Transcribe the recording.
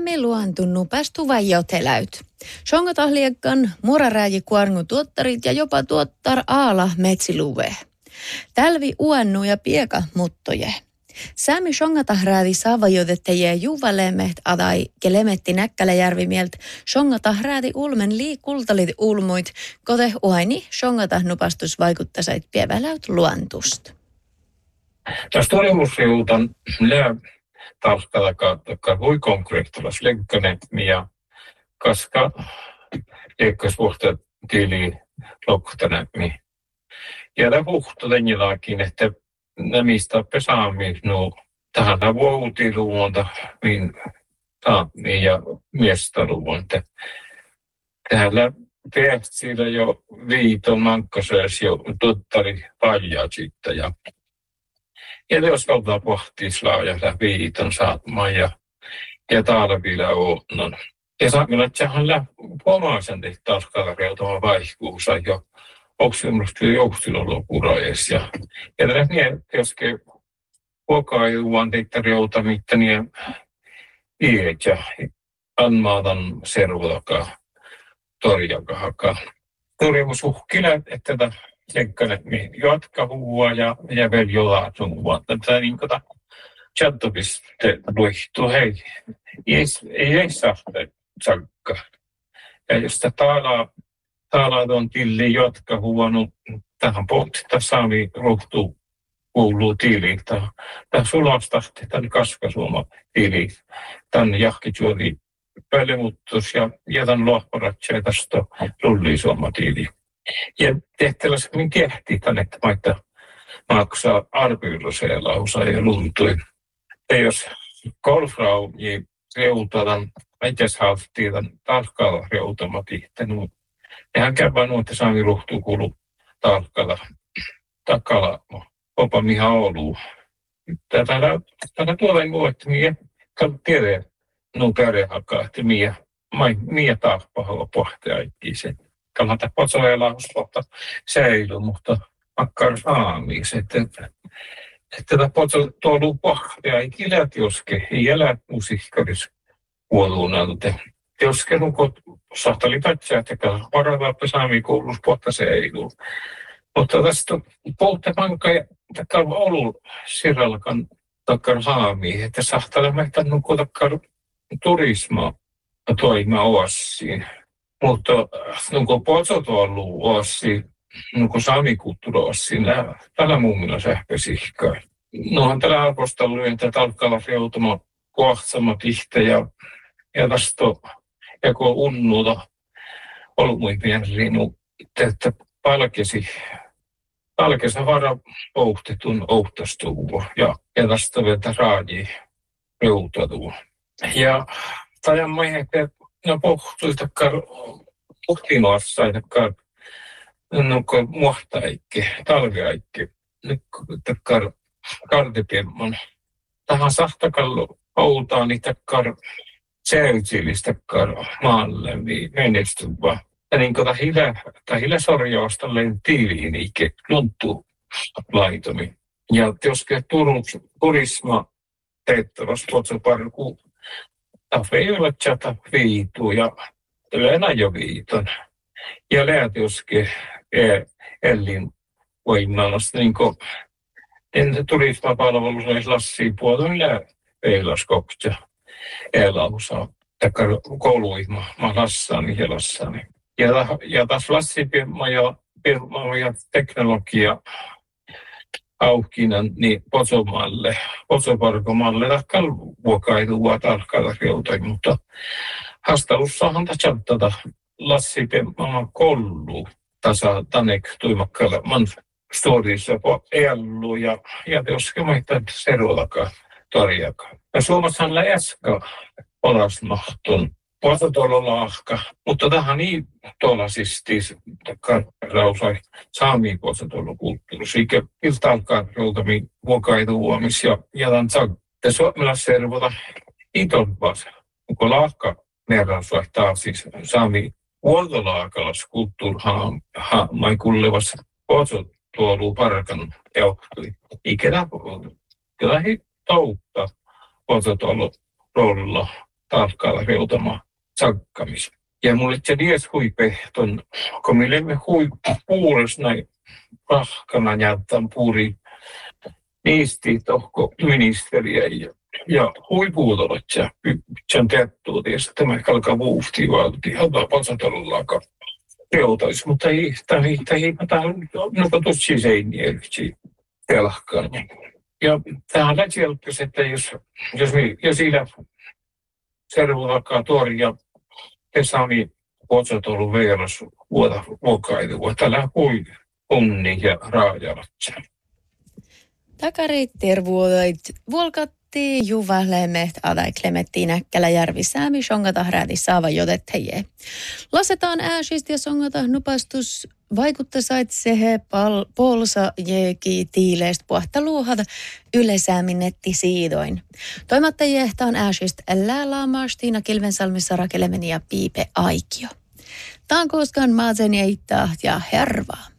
Saami luontunnu päästu vajoteläyt. Shongatahliekkan murarääji kuarngu tuottarit ja jopa tuottar aala metsiluve. Tälvi uennu ja pieka muttoje. Saami shongatahrävi saavajotettajie juvalemet adai kelemetti näkkäläjärvimielt shongatahräti ulmen liikultalit ulmuit, kote uaini shongatah-nupastus vaikuttasait pieväläyt luontust. Tässä todemusriutan lää tarkalla kautta voi konkreettilas lenkköne ja koska eikös vuotta tili loktanämi. Ja tämä puhuttu tänjälläkin, että nämistä pesaamista tähän vuotiluonta ja miestaluonta. Täällä pehtsillä jo viiton mankkasöös jo tuttari paljaa sitten ja jos ollaan pohtislaa ja viiton saatmaan ja talvilla onnon. Ja saamilla tsähän omaisen tarkalla reutama vaihkuussa jo oksimmusta joustilolopurajes. Ja tällä keskeen huokaajuvan teitä reutamitta niin iät ja anmaatan servulakaan torjakahakaan. Torjamusuhkina, että tätä lenkkanet jatka huua ja vielä jollain huua. Tätä niin kuin chattopiste luihtuu, hei, ei saa sakka. Ja jos täällä on tilli jatka huonut, tähän pohtia saami ruhtuu kuuluu tili. Tämä sulastahti, tämän kaskasuoma tili, tämän jahkitjuoli pölymuuttus ja tämän lohparatsia tästä lullisuoma tili. Ja tehtävässä minä kehti tänne, että maita maksaa arvyyluseen lausaa ja luntui. Ja jos golfrau niin reutadan, äitäs halttiin tämän tarkkaalla reutamati, niin hän käy nuotte saami ruhtuu kuulu tarkkaalla takalla opa mihin oluu. Tätä tuolla ei voi, että minä tiedän nuo kädenhakaa, että minä taas pahalla pohtia aikkiin. Kannattaa potsoja lauslota säilyy, mutta akkar saamiiksi, että tätä potsoja tuoluu pohtia ei kilät joske, ei elät musiikkaris kuoluunalta. Joske nukot sahtali tatsia, että varavappa saami koulussa pohta säilyy. Mutta tästä polttepanka ja takkar ollut sirralkan takkar saamiin, että sahtalemaita nukot takkar turismaa toima oassiin. Mutta kun potsot on ollut oassiin, kun saamikulttuuri oassiin, tällä muumilla sähkösihkaa. Nohan tällä arvostellut, että talkkalla reutama kohtsama tihte ja tästä ja kun unnuta ollut muin pienri, että palkesi vara ouhtetun ouhtastuu ja tästä vielä raadi reutatuu. Ja tajan maihin, että no pohtuisi takkar puhtinoassa, takkar muohtaikki, talviaikki, takkar kardipiemmon. Tähän sahtakallu outaan, niin takkar sääytsilis takkar maalle menestyvä. Ja niin kuin hillä sorjausta leen tiiliin ikä, lunttuu laitomi. Ja jos Turun turisma teettävässä potsa parku, ei ole chata viitu ja enää jo viiton. Ja läät joskin ellin voimallasta, niin kuin turismapalvelussa olisi lassiin puolella lää eilaskokja elausaa. Takkar kouluihma, mä lassaani ja lassaani. Ja taas lassipirma ja teknologia aukinan niin potsoparkomalle takkal vuokaidua tarkkailla reutain, mutta haastelussahan tätä lassipirma kollu tasa tanek tuimakkalla man storissa po ellu ja joskin maita seruolakaan torjakaan. Ja Suomessahan läskä olasmahtun. Potsotorolahka, mutta tähän niin tuollaisesti rausai saamiin potsotorolokulttuurissa. Eikä ilta alkaa routami vuokaiduomis ja tämän ja suomalaisessa servota itolpas. Kun lahka merran suhtaa siis saami vuoltolaakalas kulttuurhaan mai kullevassa potsotorolu parkan johtui. Eikä tämä kyllä toukka potsotorololla. talkkaalla reutama sakkamis. Ja mulle se dies huipehton, kun me lemme puures näin pahkana jättän puuri niisti tohko ministeriä ja huipuutolot ja sen teettuu tietysti tämä kalka vuufti valti halvaa pansatalollaka reutais, mutta ei nuka tussi seinieliksi telkkaan. Ja tähän lätsielppis, että jos siinä servulakaa tuori ja Esami Potsatolu Veeros vuokaidu, tällä hui onni ja raajalatsa. Takari tervuoit vuolkatti juvalemmet adai Klemetti Näkkälä Järvi Säämi songata hrädi saava jotetteje. Lasetaan ääsist ja songata nupastus vaikuttasait sehe polsa jeki tiileest puhtaluuhada ylesäämin netti siidoin. Toimattajehtaan ääsist Läälaamaas Tiina Kilvensalmissa Rakelemeni ja Piipe Aikio. Taan koskaan maasen ja ittaa ja hervaa.